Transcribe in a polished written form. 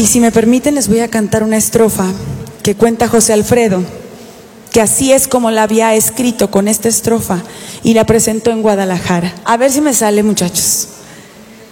si me permiten, les voy a cantar una estrofa que cuenta José Alfredo, que así es como la había escrito con esta estrofa y la presentó en Guadalajara. A ver si me sale, muchachos.